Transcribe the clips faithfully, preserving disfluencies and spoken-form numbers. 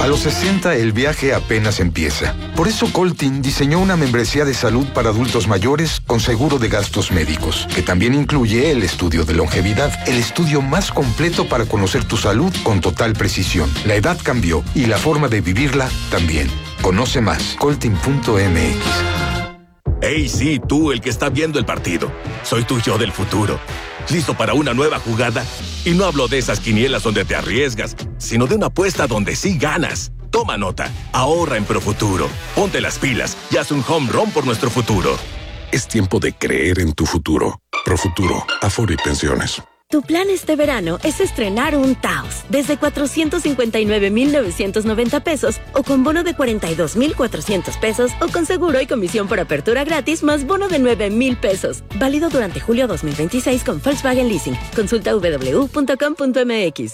A los sesenta el viaje apenas empieza. Por eso Coltin diseñó una membresía de salud para adultos mayores con seguro de gastos médicos, que también incluye el estudio de longevidad, el estudio más completo para conocer tu salud con total precisión. La edad cambió y la forma de vivirla también. Conoce más, coltin punto m x. Hey, sí, tú, el que está viendo el partido. Soy tu yo del futuro. ¿Listo para una nueva jugada? Y no hablo de esas quinielas donde te arriesgas, sino de una apuesta donde sí ganas. Toma nota. Ahorra en Profuturo. Ponte las pilas y haz un home run por nuestro futuro. Es tiempo de creer en tu futuro. Profuturo, Afore y Pensiones. Tu plan este verano es estrenar un Taos desde cuatrocientos cincuenta y nueve mil novecientos noventa pesos o con bono de cuarenta y dos mil cuatrocientos pesos o con seguro y comisión por apertura gratis más bono de nueve mil pesos. Válido durante julio dos mil veintiséis con Volkswagen Leasing. Consulta w w w punto com punto m x.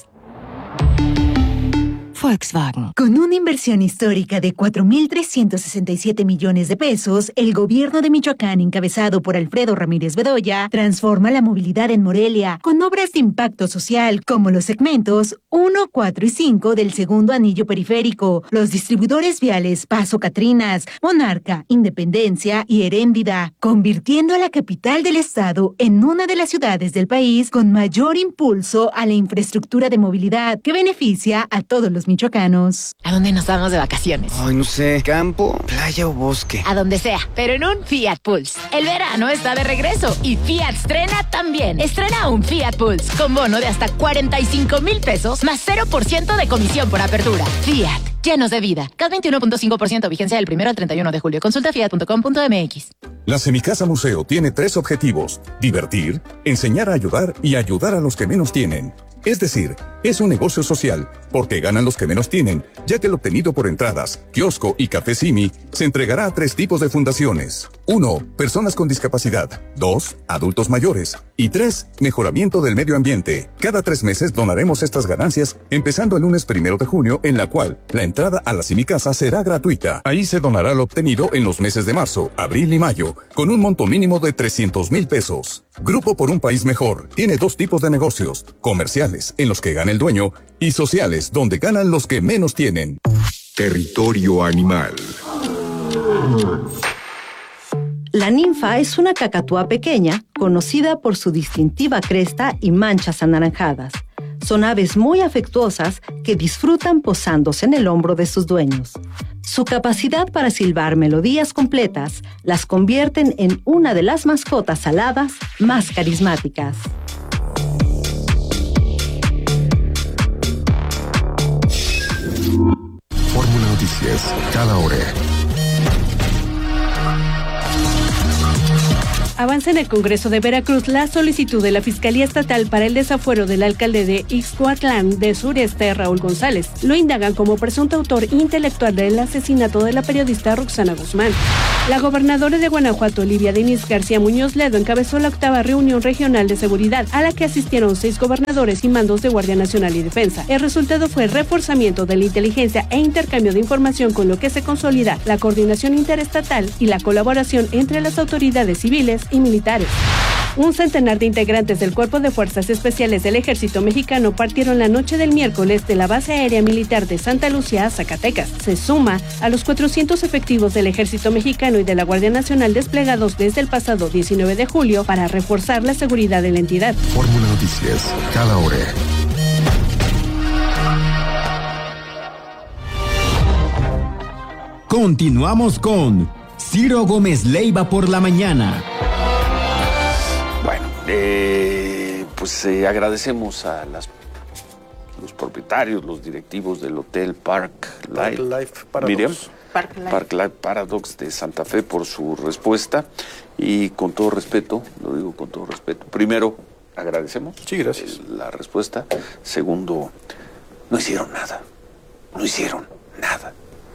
Volkswagen. Con una inversión histórica de cuatro mil trescientos sesenta y siete millones de pesos, el gobierno de Michoacán, encabezado por Alfredo Ramírez Bedoya, transforma la movilidad en Morelia con obras de impacto social como los segmentos uno, cuatro y cinco del segundo anillo periférico, los distribuidores viales Paso Catrinas, Monarca, Independencia y Heréndida, convirtiendo a la capital del estado en una de las ciudades del país con mayor impulso a la infraestructura de movilidad que beneficia a todos los michoacanos. ¿A dónde nos vamos de vacaciones? Ay, no sé, campo, playa o bosque. A donde sea, pero en un Fiat Pulse. El verano está de regreso y Fiat estrena también. Estrena un Fiat Pulse con bono de hasta cuarenta y cinco mil pesos más cero por ciento de comisión por apertura. Fiat, llenos de vida. C A T veintiuno punto cinco por ciento vigencia del primero al treinta y uno de julio. Consulta fiat punto com punto m x. La Semicasa Museo tiene tres objetivos: divertir, enseñar a ayudar y ayudar a los que menos tienen. Es decir, es un negocio social, porque ganan los que menos tienen, ya que el obtenido por entradas, kiosco y café Simi se entregará a tres tipos de fundaciones. Uno, personas con discapacidad. Dos, adultos mayores. Y tres, mejoramiento del medio ambiente. Cada tres meses donaremos estas ganancias, empezando el lunes primero de junio, en la cual la entrada a la Semicasa será gratuita. Ahí se donará lo obtenido en los meses de marzo, abril y mayo, con un monto mínimo de trescientos mil pesos. Grupo por un País Mejor tiene dos tipos de negocios: comerciales, en los que gana el dueño, y sociales, donde ganan los que menos tienen. Territorio animal. La ninfa es una cacatúa pequeña, conocida por su distintiva cresta y manchas anaranjadas. Son aves muy afectuosas que disfrutan posándose en el hombro de sus dueños. Su capacidad para silbar melodías completas las convierten en una de las mascotas aladas más carismáticas. Fórmula Noticias, cada hora. Avanza en el Congreso de Veracruz la solicitud de la Fiscalía Estatal para el desafuero del alcalde de Ixcuatlán de Sureste, Raúl González. Lo indagan como presunto autor intelectual del asesinato de la periodista Roxana Guzmán. La gobernadora de Guanajuato, Olivia Denise García Muñoz Ledo, encabezó la octava reunión regional de seguridad, a la que asistieron seis gobernadores y mandos de Guardia Nacional y Defensa. El resultado fue el reforzamiento de la inteligencia e intercambio de información, con lo que se consolida la coordinación interestatal y la colaboración entre las autoridades civiles y militares. Un centenar de integrantes del Cuerpo de Fuerzas Especiales del Ejército Mexicano partieron la noche del miércoles de la base aérea militar de Santa Lucía a Zacatecas. Se suma a los cuatrocientos efectivos del Ejército Mexicano y de la Guardia Nacional desplegados desde el pasado diecinueve de julio para reforzar la seguridad de la entidad. Fórmula Noticias, cada hora. Continuamos con Ciro Gómez Leiva por la mañana. Bueno, eh, pues eh, agradecemos a las, los propietarios, los directivos del Hotel Park Life, Life Paradox. Miriam, Park Life. Park Life Paradox de Santa Fe, por su respuesta, y con todo respeto, lo digo con todo respeto, primero agradecemos sí, gracias. la respuesta, segundo, no hicieron nada, no hicieron nada.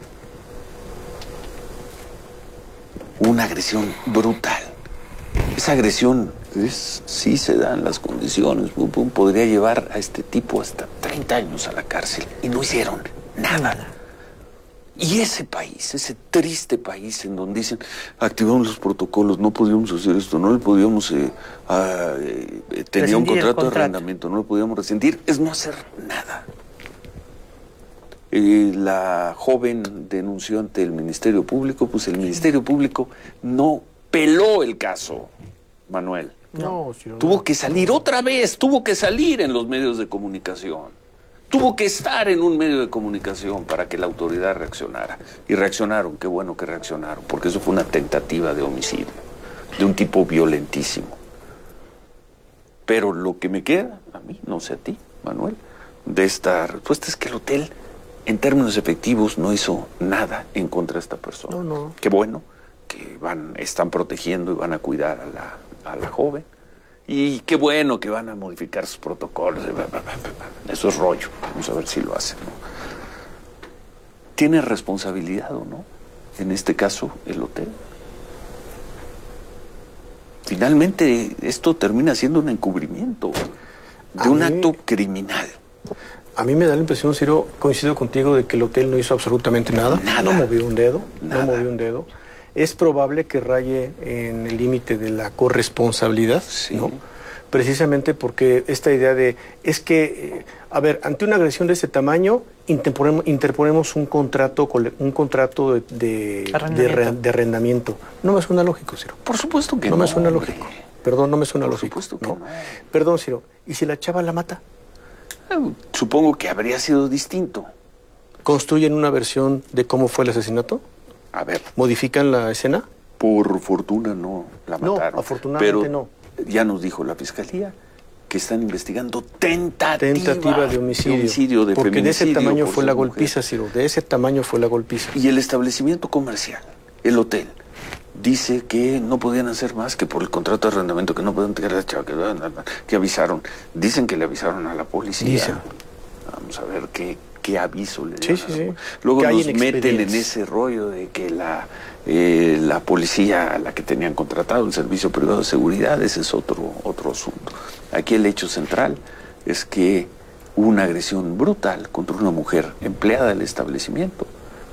Una agresión brutal. Esa agresión es, sí se dan las condiciones, pum, pum, podría llevar a este tipo hasta treinta años a la cárcel, y no hicieron nada. Y ese país, ese triste país en donde dicen, activamos los protocolos, no podíamos hacer esto, no le podíamos, eh, a, eh, tenía un contrato, contrato de arrendamiento, no le podíamos rescindir, es no hacer nada. eh, la joven denunció ante el Ministerio Público, pues el Ministerio Público no peló el caso, Manuel. No, si no, tuvo no. que salir otra vez, tuvo que salir en los medios de comunicación. Tuvo que estar en un medio de comunicación para que la autoridad reaccionara. Y reaccionaron, qué bueno que reaccionaron, porque eso fue una tentativa de homicidio, de un tipo violentísimo. Pero lo que me queda, a mí, no sé a ti, Manuel, de esta respuesta es que el hotel, en términos efectivos, no hizo nada en contra de esta persona. No, no. Qué bueno que van, están protegiendo y van a cuidar a la... a la joven, y qué bueno que van a modificar sus protocolos, eso es rollo, vamos a ver si lo hacen, ¿no? ¿Tiene responsabilidad o no? En este caso, el hotel. Finalmente, esto termina siendo un encubrimiento de A un mí- acto criminal. A mí me da la impresión, Ciro, coincido contigo, de que el hotel no hizo absolutamente nada. Nada. No movió un dedo. Nada. No movió un dedo. Es probable que raye en el límite de la corresponsabilidad, Sí. ¿no? Precisamente porque esta idea de, es que, eh, a ver, ante una agresión de ese tamaño, interponemos, interponemos un contrato, cole- un contrato de, de, de re- de arrendamiento. No me suena lógico, Ciro. Por supuesto que No no. me suena hombre. lógico. Perdón, no me suena Por lógico. supuesto que ¿no? no. Perdón, Ciro. ¿Y si la chava la mata? Eh, Supongo que habría sido distinto. ¿Construyen una versión de cómo fue el asesinato? A ver, ¿Modifican la escena? por fortuna no la No, mataron. afortunadamente pero no. Ya nos dijo la fiscalía que están investigando tentativa, Tentativa de homicidio. de, homicidio, de porque de ese feminicidio tamaño por fue ser la mujer. golpiza, Ciro. De ese tamaño fue la golpiza. Y el establecimiento comercial, el hotel, dice que no podían hacer más que por el contrato de arrendamiento, que no podían tirar a la chava, que, que avisaron. Dicen que le avisaron a la policía. Dicen. Vamos a ver qué, qué aviso le Sí, dieron. sí, sí. Luego Que hay nos en meten en expedientes. ese rollo de que la, eh, la policía a la que tenían contratado, el servicio privado de seguridad, ese es otro, otro asunto. Aquí el hecho central es que hubo una agresión brutal contra una mujer empleada del establecimiento.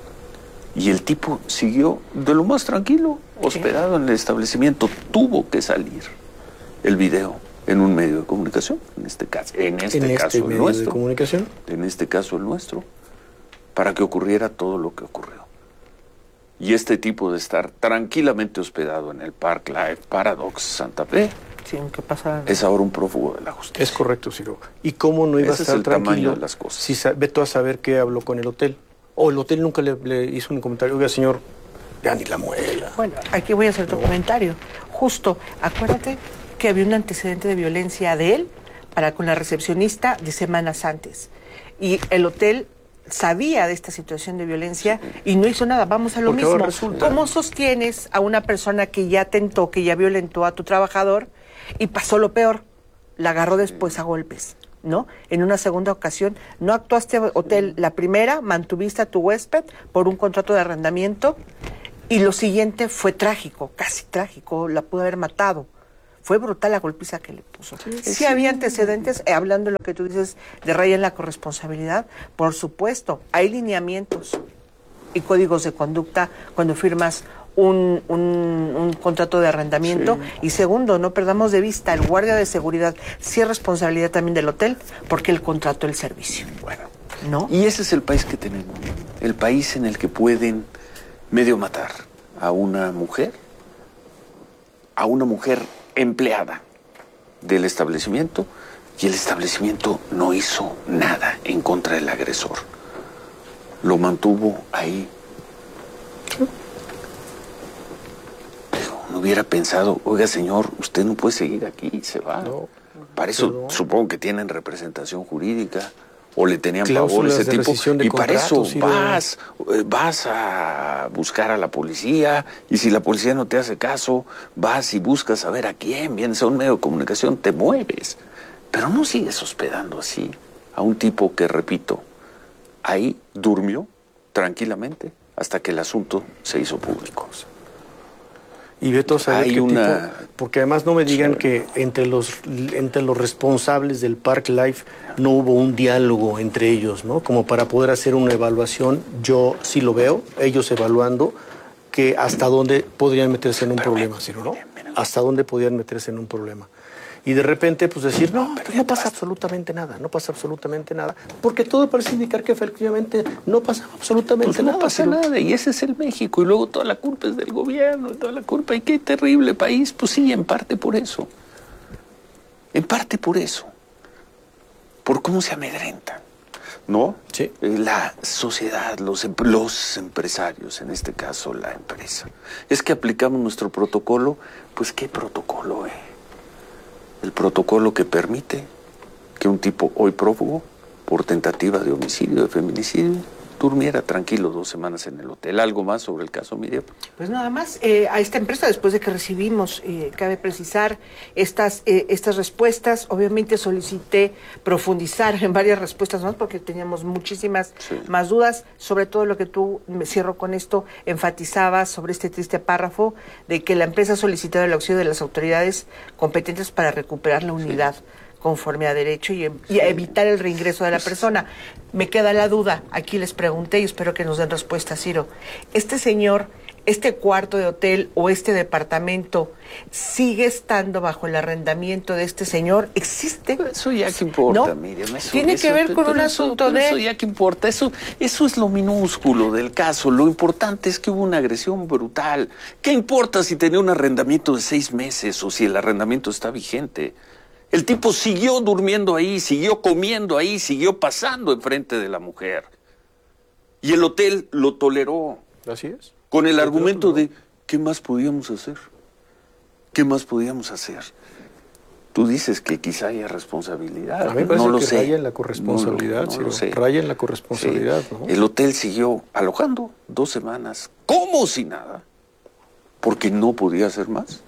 Y el tipo siguió de lo más tranquilo, hospedado en el establecimiento. Tuvo que salir el video en un medio de comunicación, en este caso, en este, en caso este el medio nuestro, de comunicación. en este caso el nuestro, para que ocurriera todo lo que ocurrió. Y este tipo de estar tranquilamente hospedado en el Park Life Paradox Santa Fe, Sí, ¿qué pasa? es ahora un prófugo de la justicia. Es correcto, Ciro. ¿Y cómo no iba Ese a es estar el tamaño tranquilo de las cosas. si sa- ve tú a saber qué habló con el hotel? O el hotel nunca le, le hizo un comentario. Oiga, señor, ya ni la muela. Bueno, aquí voy a hacer otro comentario. Justo, acuérdate que había un antecedente de violencia de él para con la recepcionista de semanas antes. Y el hotel sabía de esta situación de violencia y no hizo nada. Vamos a lo Porque ahora mismo. resulta- ¿Cómo sostienes a una persona que ya tentó, que ya violentó a tu trabajador y pasó lo peor? La agarró después a golpes, ¿no? En una segunda ocasión, no actuaste hotel la primera, mantuviste a tu huésped por un contrato de arrendamiento y lo siguiente fue trágico, casi trágico, la pudo haber matado. Fue brutal la golpiza que le puso. Sí, sí. había antecedentes, eh, hablando de lo que tú dices de raya en la corresponsabilidad, por supuesto, hay lineamientos y códigos de conducta cuando firmas un, un, un contrato de arrendamiento. Sí. Y segundo, no perdamos de vista, el guardia de seguridad sí es responsabilidad también del hotel porque él contrató el servicio. Bueno, ¿no? y ese es el país que tenemos, el país en el que pueden medio matar a una mujer, a una mujer empleada del establecimiento, y el establecimiento no hizo nada en contra del agresor. Lo mantuvo ahí. Digo, no hubiera pensado, oiga señor, usted no puede seguir aquí, y se va. No, Para eso perdón. supongo que tienen representación jurídica o le tenían Cláusulas favor ese de tipo. rescisión de Y para eso contratos, y de- vas, eh, vas a buscar a la policía, y si la policía no te hace caso, vas y buscas a ver a quién, vienes a un medio de comunicación, te mueves. Pero no sigues hospedando así a un tipo que, repito, ahí durmió tranquilamente hasta que el asunto se hizo público. Y ve todo a saber Hay qué una- tipo, porque además no me digan que entre los entre los responsables del Park Life no hubo un diálogo entre ellos, ¿no? Como para poder hacer una evaluación. Yo sí lo veo, ellos evaluando que hasta dónde podrían meterse en un problema, Ciro, ¿no? Hasta dónde podrían meterse en un problema. y de repente pues decir, no, pero no pasa absolutamente nada, no pasa absolutamente nada, porque todo parece indicar que efectivamente no pasa absolutamente pues nada. No pasa pero... nada, y ese es el México, y luego toda la culpa es del gobierno, toda la culpa, y qué terrible país. Pues sí, en parte por eso, en parte por eso, por cómo se amedrentan, ¿no? Sí. La sociedad, los, los empresarios, en este caso la empresa. Es que aplicamos nuestro protocolo, pues ¿qué protocolo, eh? El protocolo que permite que un tipo hoy prófugo por tentativa de homicidio, de feminicidio, durmiera tranquilo dos semanas en el hotel. ¿Algo más sobre el caso, Miriam? Pues nada más, eh, a esta empresa, después de que recibimos, eh, cabe precisar, estas, eh, estas respuestas, obviamente solicité profundizar en varias respuestas más, porque teníamos muchísimas sí. más dudas, sobre todo lo que tú, me cierro con esto, enfatizabas sobre este triste párrafo, de que la empresa ha solicitado el auxilio de las autoridades competentes para recuperar la unidad. Sí. conforme a derecho y, y a evitar el reingreso de la persona. Me queda la duda, aquí les pregunté y espero que nos den respuesta, Ciro. Este señor, este cuarto de hotel o este departamento, ¿sigue estando bajo el arrendamiento de este señor? ¿Existe? Eso ya que importa, ¿No? Miriam. Eso, Tiene eso, que ver con un eso, asunto de... Eso ya que importa, eso, eso es lo minúsculo del caso. Lo importante es que hubo una agresión brutal. ¿Qué importa si tenía un arrendamiento de seis meses o si el arrendamiento está vigente? El tipo siguió durmiendo ahí, siguió comiendo ahí, siguió pasando enfrente de la mujer. Y el hotel lo toleró. Así es. Con el argumento de, ¿qué más podíamos hacer? ¿Qué más podíamos hacer? Tú dices que quizá haya responsabilidad. A mí me parece no lo que sé. raya en la corresponsabilidad, no, no, sí, no lo sé. Raya en la corresponsabilidad, sí. ¿no? El hotel siguió alojando dos semanas, como si nada, porque no podía hacer más.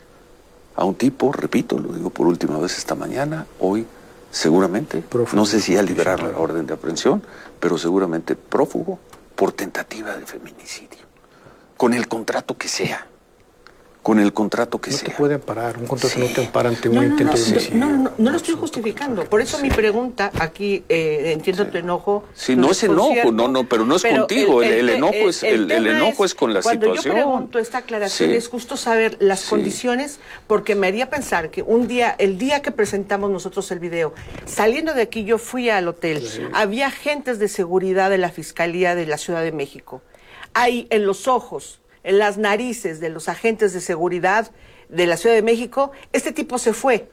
A un tipo, repito, lo digo por última vez esta mañana, hoy seguramente, prófugo, no sé si ya liberaron la orden de aprehensión, pero seguramente prófugo por tentativa de feminicidio. Con el contrato que sea. Con el contrato que no sea. No te puede amparar, un contrato sí. no te ampara ante no, un no, intento no, de homicidio. No, no, no, no lo estoy justificando. Por eso sí. mi pregunta, aquí eh, entiendo sí. tu enojo. Sí, no es enojo, cierto, no, no, pero no es pero contigo. El, el, el enojo, el, es, el, el enojo es, es con la cuando situación. Cuando yo pregunto esta aclaración, sí. es justo saber las sí. condiciones, porque me haría pensar que un día, el día que presentamos nosotros el video, saliendo de aquí yo fui al hotel, sí. había agentes de seguridad de la Fiscalía de la Ciudad de México. Ahí, en los ojos, en las narices de los agentes de seguridad de la Ciudad de México, este tipo se fue,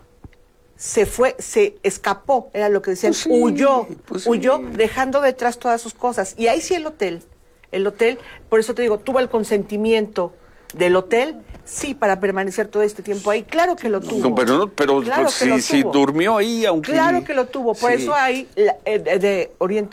se fue, se escapó, era lo que decían, pues sí, huyó, pues huyó, sí. dejando detrás todas sus cosas. Y ahí sí el hotel, el hotel, por eso te digo, tuvo el consentimiento del hotel, sí, para permanecer todo este tiempo ahí, claro que lo tuvo. No, pero no, pero claro pues, si, si durmió ahí, aunque... Claro que lo tuvo, por sí. eso hay la, eh, de, de orientar